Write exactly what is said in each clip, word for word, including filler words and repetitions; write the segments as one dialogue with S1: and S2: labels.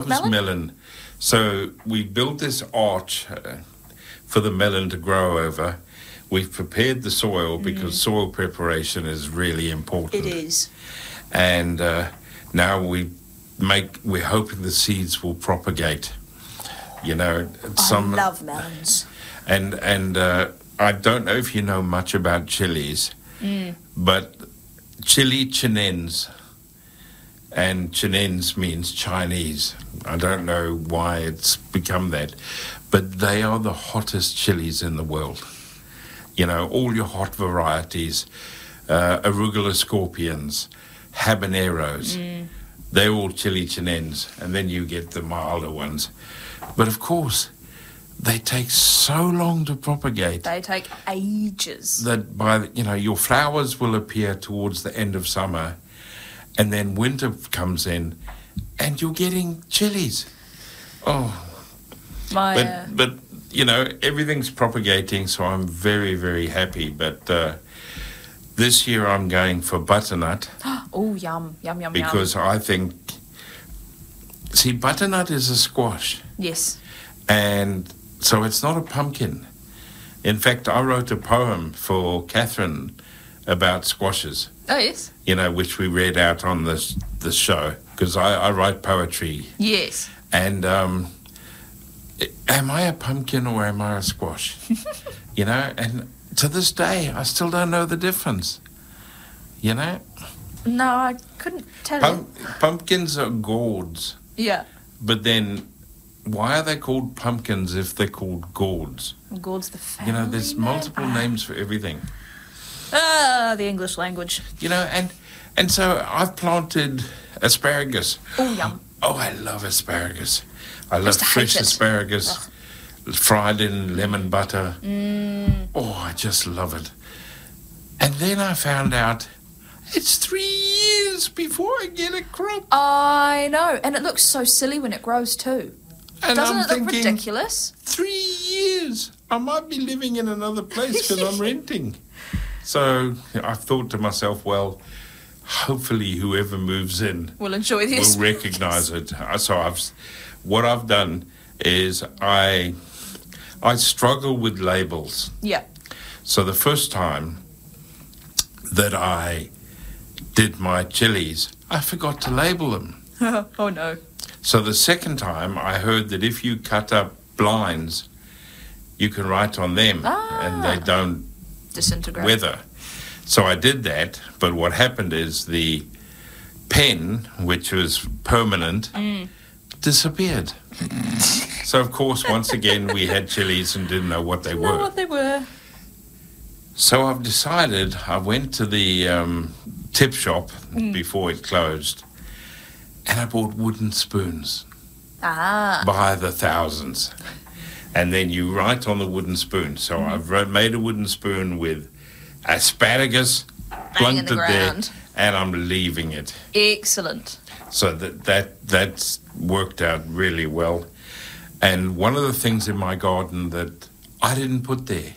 S1: melon?
S2: melon. So we built this arch uh, for the melon to grow over. We've prepared the soil because mm. soil preparation is really important.
S1: It is.
S2: And uh, now we make. We're hoping the seeds will propagate. You know, some.
S1: I love melons.
S2: And and uh, I don't know if you know much about chilies,
S1: mm.
S2: but chili chinense, and chinense means Chinese. I don't know why it's become that, but they are the hottest chilies in the world. You know, all your hot varieties, uh, arugula scorpions, habaneros,
S1: mm.
S2: they're all chili chinense, and then you get the milder ones. But of course, they take so long to propagate.
S1: They take ages.
S2: That by, the, you know, your flowers will appear towards the end of summer, and then winter comes in, and you're getting chilies. Oh.
S1: My,
S2: but,
S1: uh...
S2: but, you know, everything's propagating, so I'm very, very happy. But uh, this year I'm going for butternut.
S1: Oh, yum, yum, yum,
S2: because
S1: yum.
S2: I think, see, butternut is a squash.
S1: Yes.
S2: And so it's not a pumpkin. In fact, I wrote a poem for Catherine about squashes.
S1: Oh, yes?
S2: You know, which we read out on this this show, because I, I write poetry.
S1: Yes.
S2: And um, am I a pumpkin or am I a squash? You know, and to this day, I still don't know the difference. You know?
S1: No, I couldn't tell
S2: Pum-
S1: you.
S2: Pumpkins are gourds.
S1: Yeah.
S2: But then, why are they called pumpkins if they're called gourds?
S1: Gourd's the family
S2: You know, there's
S1: name.
S2: multiple
S1: ah.
S2: names for everything.
S1: Ah, the English language.
S2: You know, and and so I've planted asparagus.
S1: Oh, yum.
S2: Oh, I love asparagus. I love
S1: Just hate
S2: fresh
S1: it.
S2: asparagus,
S1: Ugh.
S2: fried in lemon butter.
S1: Mm.
S2: Oh, I just love it. And then I found out it's three years before I get a crop.
S1: I know, and it looks so silly when it grows too.
S2: And
S1: Doesn't
S2: I'm
S1: it look
S2: thinking,
S1: ridiculous?
S2: Three years. I might be living in another place because I'm renting. So I thought to myself, well, hopefully whoever moves in
S1: We'll enjoy the
S2: will
S1: asparagus.
S2: recognise it. Uh, So I've, what I've done is I, I struggle with labels.
S1: Yeah.
S2: So the first time that I did my chilies, I forgot to label them.
S1: Oh no.
S2: So the second time I heard that if you cut up blinds, you can write on them
S1: Ah.
S2: and they don't
S1: Disintegrate.
S2: weather. So I did that, but what happened is the pen, which was permanent,
S1: Mm.
S2: disappeared. So of course, once again, we had chilies and didn't know what they
S1: Know
S2: were.
S1: what they were.
S2: So I've decided, I went to the um, tip shop
S1: Mm.
S2: before it closed, and I bought wooden spoons
S1: Ah.
S2: by the thousands. And then you write on the wooden spoon. So
S1: Mm-hmm.
S2: I've wrote, made a wooden spoon with asparagus,
S1: Bang in
S2: plunked
S1: the
S2: it there,
S1: ground.
S2: and I'm leaving it.
S1: Excellent.
S2: So that, that that's worked out really well. And one of the things in my garden that I didn't put there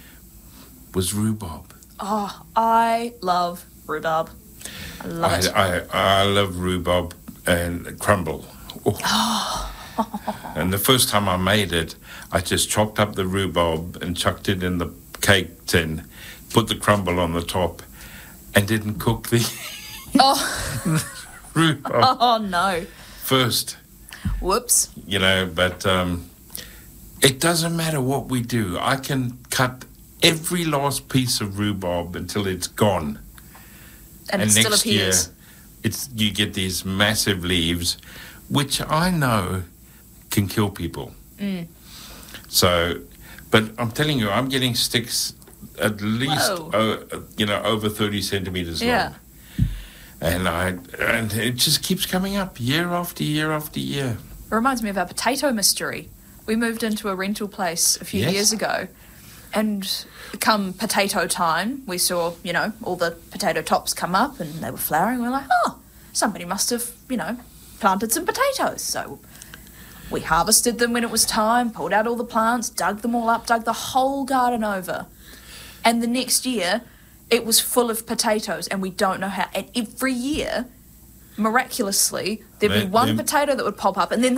S2: was rhubarb.
S1: Oh, I love rhubarb. I love
S2: I,
S1: it.
S2: I, I love rhubarb and crumble. Oh. And the first time I made it, I just chopped up the rhubarb and chucked it in the cake tin, put the crumble on the top, and didn't cook the
S1: Oh.
S2: rhubarb
S1: Oh no.
S2: first.
S1: Whoops.
S2: You know, but um, it doesn't matter what we do. I can cut every last piece of rhubarb until it's gone.
S1: And,
S2: And
S1: it still
S2: next
S1: appears.
S2: year, it's you get these massive leaves, which I know can kill people.
S1: Mm.
S2: So, but I'm telling you, I'm getting sticks at least,
S1: Whoa.
S2: uh, you know, over thirty centimeters
S1: Yeah.
S2: long. And I and it just keeps coming up year after year after year.
S1: It reminds me of our potato mystery. We moved into a rental place a few
S2: Yes.
S1: years ago, and come potato time, we saw, you know, all the potato tops come up and they were flowering. We were like, oh, somebody must have, you know, planted some potatoes. So we harvested them when it was time, pulled out all the plants, dug them all up, dug the whole garden over. And the next year, it was full of potatoes, and we don't know how. And every year, miraculously, there'd be
S2: They-
S1: one
S2: they-
S1: potato that would pop up, and then